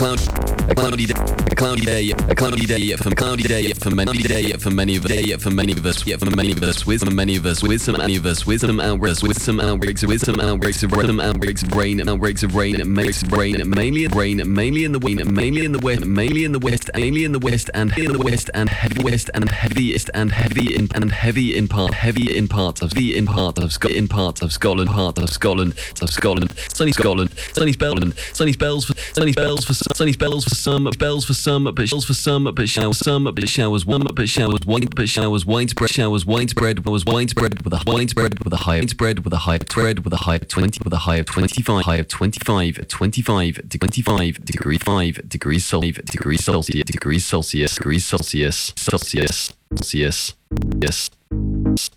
a cloudy day, a cloudy day, a cloudy day, cloudy day for many of us, yeah, for many of us, with many of us, with some outbreaks, with some outbreaks of rain, outbreaks of rain, mainly in the west, mainly in the west, mainly in the west, mainly in the west, and in the west, and heaviest and heaviest and heavy in parts of Scotland, sunny Scotland, sunny spells for some, but showers widespread with a high of 25 degrees Celsius.